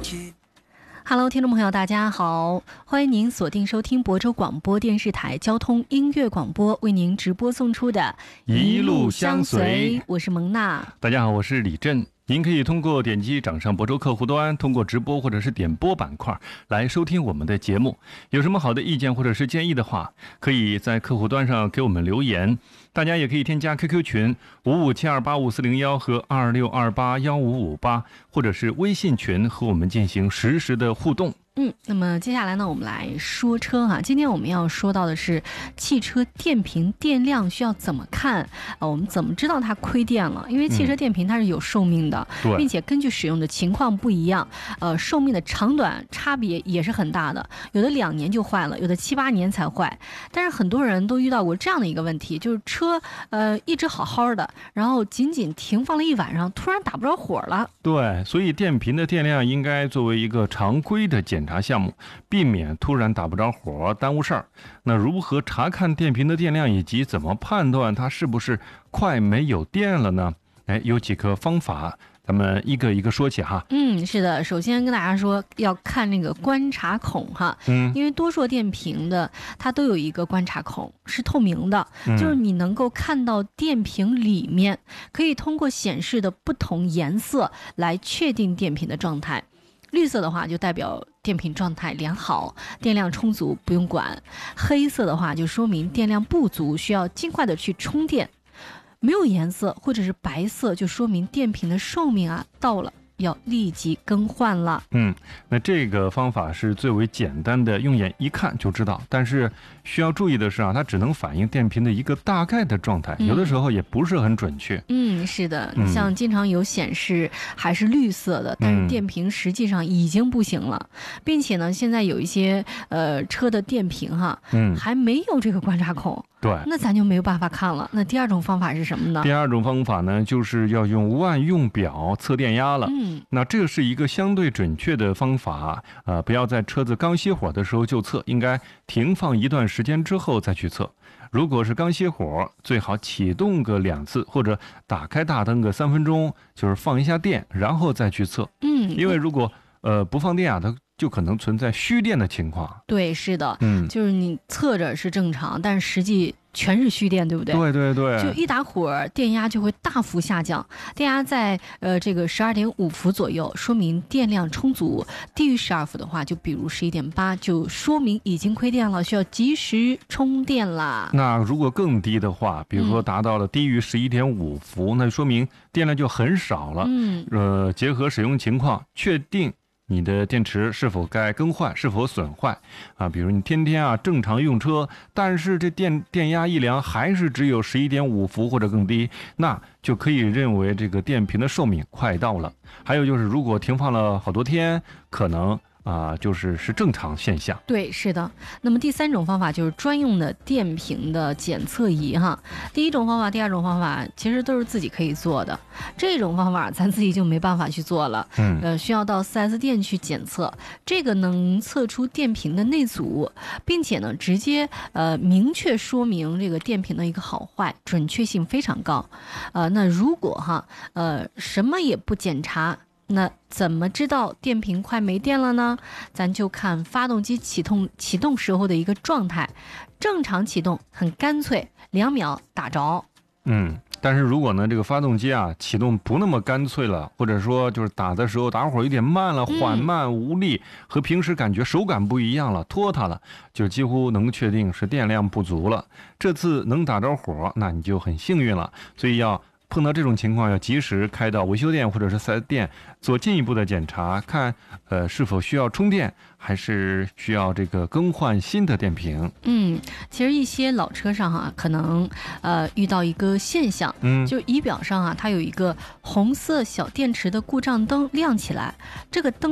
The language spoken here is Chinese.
Hello， 听众朋友，大家好，欢迎您锁定收听亳州广播电视台交通音乐广播为您直播送出的一路相随， 我是蒙娜。 大家好，我是李振。您可以通过点击掌上亳州客户端，通过直播或者是点播板块来收听我们的节目。有什么好的意见或者是建议的话，可以在客户端上给我们留言。大家也可以添加 QQ 群55728541和26281558，或者是微信群和我们进行实时的互动。 那么接下来呢，我们来说车哈。今天我们要说到的是汽车电瓶电量需要怎么看我们怎么知道它亏电了？因为汽车电瓶它是有寿命的，并且根据使用的情况不一样，寿命的长短差别也是很大的，有的2年就坏了，有的7、8年才坏。但是很多人都遇到过这样的一个问题，就是车一直好好的，然后仅仅停放了一晚上，突然打不着火了。 对，所以电瓶的电量应该作为一个常规的检查项目，避免突然打不着火耽误事儿。那如何查看电瓶的电量，以及怎么判断它是不是快没有电了呢？有几个方法，咱们一个一个说起哈。 是的，首先跟大家说要看那个观察孔哈，因为多数电瓶的它都有一个观察孔，是透明的，就是你能够看到电瓶里面，可以通过显示的不同颜色来确定电瓶的状态。绿色的话就代表电瓶状态良好，电量充足，不用管；黑色的话就说明电量不足，需要尽快的去充电；没有颜色或者是白色，就说明电瓶的寿命到了，要立即更换了。 那这个方法是最为简单的，用眼一看就知道。但是需要注意的是它只能反映电瓶的一个大概的状态，有的时候也不是很准确。 是的，像经常有显示还是绿色的，但是电瓶实际上已经不行了，并且呢，现在有一些车的电瓶还没有这个观察孔。 对， 那咱就没有办法看了。那第二种方法是什么呢？ 第二种方法呢，就是要用万用表测电压了。那这是一个相对准确的方法，不要在车子刚熄火的时候就测，应该停放一段时间之后再去测。如果是刚熄火，最好启动个2次，或者打开大灯个3分钟，就是放一下电，然后再去测。因为如果不放电它就可能存在虚电的情况。 对，是的，就是你测着是正常，但实际全是虚电，对不对？ 对对对， 就一打火，电压就会大幅下降，电压在这个12.5伏左右，说明电量充足；低于12伏的话，就比如11.8，就说明已经亏电了，需要及时充电啦。 那如果更低的话，比如说达到了低于11.5伏，那说明电量就很少了。结合使用情况，确定你的电池是否该更换，是否损坏比如你天天正常用车，但是这电压一量还是只有11.5伏或者更低，那就可以认为这个电瓶的寿命快到了。还有就是如果停放了好多天，可能就是正常现象。 对，是的。那么第3种方法就是专用的电瓶的检测仪哈。第1种方法、第2种方法其实都是自己可以做的，这种方法咱自己就没办法去做了。需要到 4S 店去检测，这个能测出电瓶的内阻，并且呢直接明确说明这个电瓶的一个好坏，准确性非常高。那如果什么也不检查，那怎么知道电瓶快没电了呢？咱就看发动机启动时候的一个状态，正常启动很干脆，2秒打着。 但是如果呢这个发动机启动不那么干脆了，或者说就是打的时候打火有点慢了，缓慢无力，和平时感觉手感不一样了，拖沓了，就几乎能确定是电量不足了。这次能打着火，那你就很幸运了。所以要碰到这种情况，要及时开到维修店或者是4S店做进一步的检查，看是否需要充电，还是需要这个更换新的电瓶。 其实一些老车上可能遇到一个现象，就仪表上它有一个红色小电池的故障灯亮起来，这个灯